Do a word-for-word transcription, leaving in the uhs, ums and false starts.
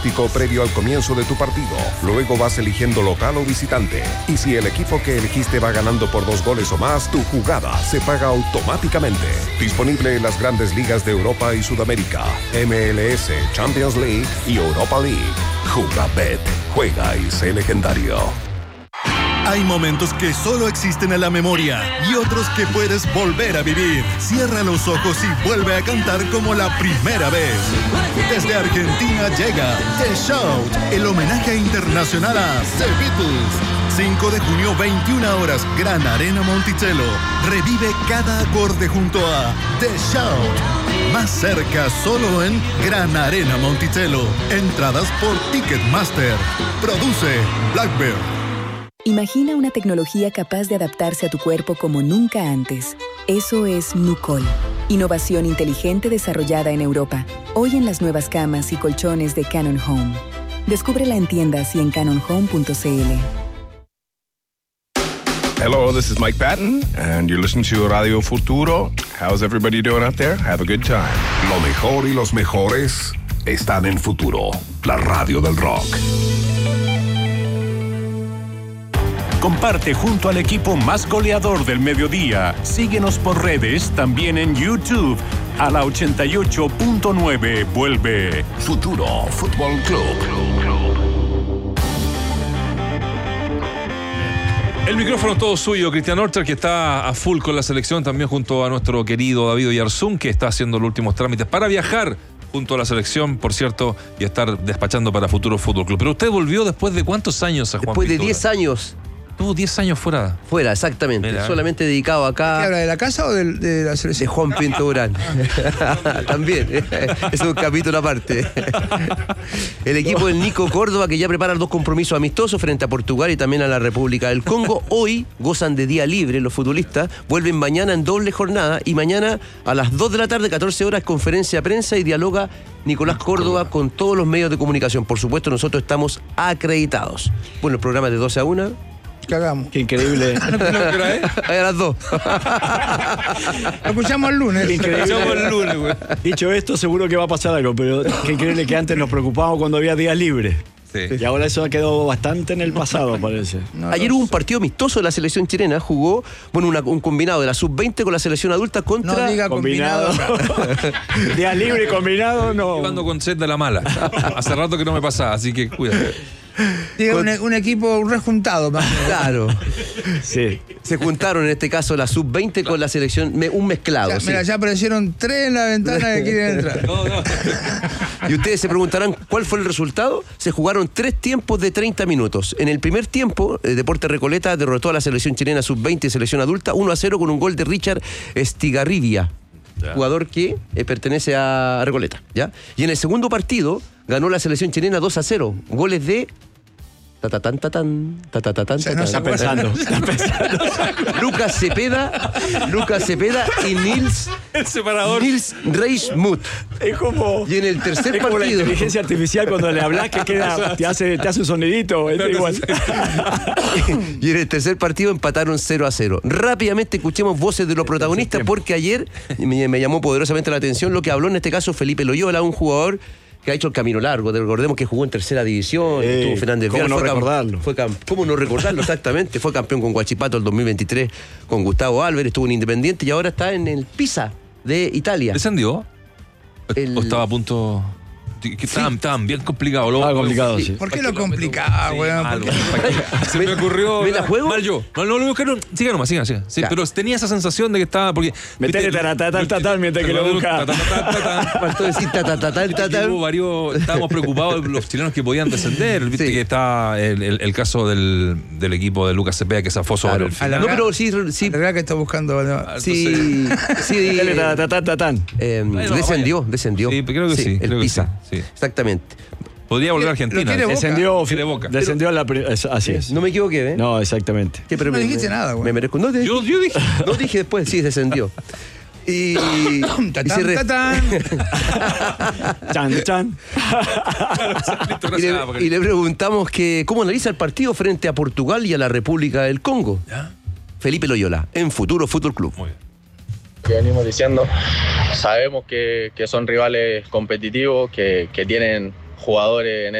previo al comienzo de tu partido. Luego vas eligiendo local o visitante. Y si el equipo que elegiste va ganando por dos goles o más, tu jugada se paga automáticamente. Disponible en las grandes ligas de Europa y Sudamérica, M L S, Champions League y Europa League. Jugabet. Juega y sé legendario. Hay momentos que solo existen en la memoria y otros que puedes volver a vivir. Cierra los ojos y vuelve a cantar como la primera vez. Desde Argentina llega The Shout, el homenaje internacional a The Beatles. cinco de junio, veintiuna horas, Gran Arena Monticello. Revive cada acorde junto a The Shout. Más cerca solo en Gran Arena Monticello. Entradas por Ticketmaster. Produce Blackbird. Imagina una tecnología capaz de adaptarse a tu cuerpo como nunca antes. Eso es Nucol. Innovación inteligente desarrollada en Europa. Hoy en las nuevas camas y colchones de Canon Home. Descúbrela en tiendas y en canon home punto c l. Hello, this is Mike Patton, and you're listening to Radio Futuro. How's everybody doing out there? Have a good time. Lo mejor y los mejores están en Futuro, la radio del rock. Comparte junto al equipo más goleador del mediodía. Síguenos por redes, también en YouTube. A la ochenta y ocho punto nueve vuelve Futuro Fútbol Club. El micrófono es todo suyo, Cristian Orcher, que está a full con la selección, también junto a nuestro querido David Oyarzún, que está haciendo los últimos trámites para viajar junto a la selección, por cierto, y estar despachando para Futuro Fútbol Club. Pero usted volvió después de ¿cuántos años a Juan Después Pintura? de diez años. Tuvo diez años fuera. Fuera, exactamente. Mira. Solamente dedicado acá. ¿Qué habla, de la casa o de, de la selección? De Juan Pinto Durán. También. Es un capítulo aparte. El equipo del Nico Córdoba, que ya prepara dos compromisos amistosos frente a Portugal y también a la República del Congo. Hoy gozan de día libre los futbolistas. Vuelven mañana en doble jornada. Y mañana a las dos de la tarde, catorce horas, conferencia de prensa y dialoga Nicolás Córdoba con todos los medios de comunicación. Por supuesto, nosotros estamos acreditados. Bueno, el programa es de doce a una. ¿Qué hagamos? Qué increíble. Ahí a las dos. Lo escuchamos el lunes. Qué increíble. Lo escuchamos el lunes, güey. Dicho esto, seguro que va a pasar algo, pero qué increíble que antes nos preocupábamos cuando había días libres. Sí. Y ahora eso ha quedado bastante en el pasado, parece. No, Ayer no, hubo un partido amistoso de la selección chilena. Jugó, bueno, una, un combinado de la sub veinte con la selección adulta contra... No diga combinado. Combinado. Días libres combinado, no. Jugando con set de la mala. Hace rato que no me pasaba, así que cuídate. Diga un, un equipo un rejuntado. Más. Claro. Sí. Se juntaron en este caso la sub veinte con la selección, me- un mezclado. Ya, sí. mira, ya aparecieron tres en la ventana que quieren entrar. No, no. Y ustedes se preguntarán cuál fue el resultado. Se jugaron tres tiempos de treinta minutos. En el primer tiempo, eh, Deportes Recoleta derrotó a la selección chilena sub veinte y selección adulta uno a cero con un gol de Richard Estigarribia, Ya. jugador que eh, pertenece a Recoleta, ¿ya? Y en el segundo partido ganó la selección chilena dos a cero. Goles de tatatán tatán, tatatán sea, no tatán. se Está pensando, está pensando. Lucas Cepeda, Lucas Cepeda y Nils El separador. Nils Reismuth. Es como... Y en el tercer Es como la partido inteligencia artificial cuando le hablas que queda, te hace, te hace un sonidito. Es igual. Y en el tercer partido empataron cero a cero. Rápidamente escuchemos voces de los protagonistas, porque ayer me, me llamó poderosamente la atención lo que habló en este caso Felipe Loyola, un jugador que ha hecho el camino largo. Recordemos que jugó en tercera división, Eh, estuvo Fernández ¿cómo Vial, no fue cam- recordarlo? Fue cam- ¿Cómo no recordarlo? Exactamente. Fue campeón con Huachipato el dos mil veintitrés con Gustavo Álvarez, estuvo en Independiente y ahora está en el Pisa de Italia. ¿Descendió? El- ¿O estaba a punto...? Que estaban, estaban bien complicados. Estaba complicado, sí. ¿Por qué lo complicaba, weón? Mal, ¿Por qué? güey. Se me ocurrió. ¿Me la juego? Mal yo. No, no lo buscaron. Siga nomás, siga, siga. Sí, Ya. pero tenía esa sensación de que estaba. Porque. Metele viste, taratata, tatán, mientras que lo busca. Faltó decir ta, ta, ta, ta, ta, ta. Hubo varios, estábamos preocupados los chilenos que podían descender. Viste Sí. que está el, el, el caso del, del equipo de Lucas Cepeda que zafó sobre Claro. el A final. la No, verdad- pero sí, sí, La verdad que está buscando. ¿no? Ah, sí, sí, Metele taratata, tatán. eh, Bueno, descendió, vaya. descendió. Sí, creo que sí, el creo que Pisa. sí, sí. Exactamente. Podría volver a Lo Argentina. quiere Boca. Descendió, Quiere Boca. descendió a la... pri- es- Así es. No me equivoqué, ¿eh? No, exactamente. Sí, pero No me- dijiste me- nada, güey. Me merezco. No, te- Yo, yo dije. no dije después, sí, descendió. Y, y, Tatán, se re- tatán. Chan, chan. y le, y le preguntamos que cómo analiza el partido frente a Portugal y a la República del Congo. ¿Ya? Felipe Loyola, en Futuro Fútbol Club. Muy bien. Que venimos diciendo, sabemos que, que son rivales competitivos, que, que tienen jugadores en